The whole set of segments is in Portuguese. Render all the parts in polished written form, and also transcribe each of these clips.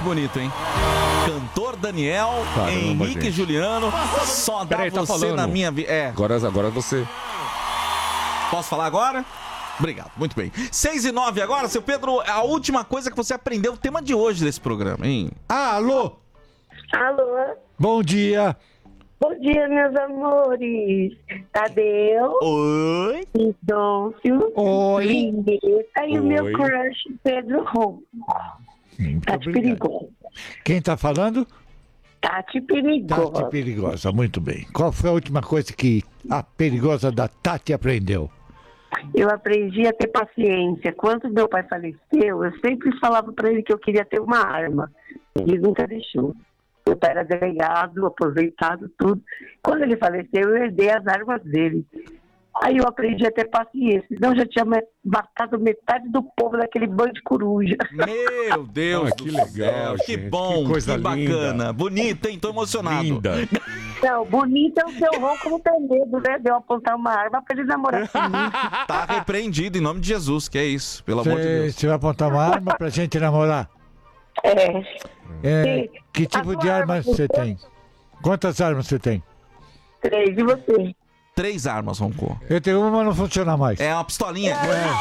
bonito, hein? Cantor Daniel, Caramba, Henrique gente. Juliano, só dá Peraí, tá você falando. na minha vida. É. Agora você. Posso falar agora? Obrigado, muito bem. 6:09 agora, seu Pedro, a última coisa que você aprendeu, o tema de hoje desse programa, hein? Alô? Alô? Bom dia. Bom dia, meus amores. Tadeu. Oi. Idôncio. Oi. Vinheta e o meu Oi. crush, Pedro Ron. Muito Tati obrigado. Perigosa. Quem tá falando? Tati Perigosa. Tati Perigosa, muito bem. Qual foi a última coisa que a Perigosa da Tati aprendeu? Eu aprendi a ter paciência. Quando meu pai faleceu, eu sempre falava para ele que eu queria ter uma arma. Ele nunca deixou. Meu pai era delegado, aposentado, tudo. Quando ele faleceu, eu herdei as armas dele. Aí eu aprendi a ter paciência. Senão eu já tinha matado metade do povo daquele bando de coruja. Meu Deus Que do legal, céu, que gente, bom, que coisa bacana. linda. Bonito, hein? Tô emocionado. Linda. Não, bonito é o seu Ron como tem medo, né? De eu apontar uma arma para ele namorar comigo. Tá repreendido em nome de Jesus, que é isso, pelo amor de Deus. Você vai apontar uma arma pra gente namorar? É. Que A tipo sua de arma arma você funciona? tem? Quantas armas você tem? 3, e você? 3 armas, Ronco. Eu tenho uma, mas não funciona mais. É uma pistolinha.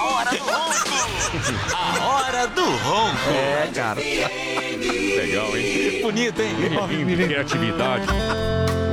A hora do ronco. É, cara. Legal, hein? Bonito, hein? Lindo, criatividade.